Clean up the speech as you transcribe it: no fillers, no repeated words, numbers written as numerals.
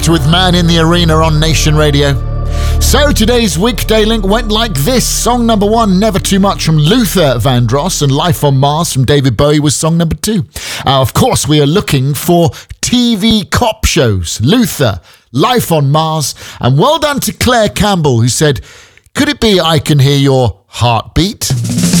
with Man in the Arena on Nation Radio. So today's weekday link went like this. Song number 1, Never Too Much from Luther Vandross, and Life on Mars from David Bowie was song number 2. Of course, we are looking for TV cop shows. Luther, Life on Mars, and well done to Claire Campbell, who said, could it be I can hear your heartbeat?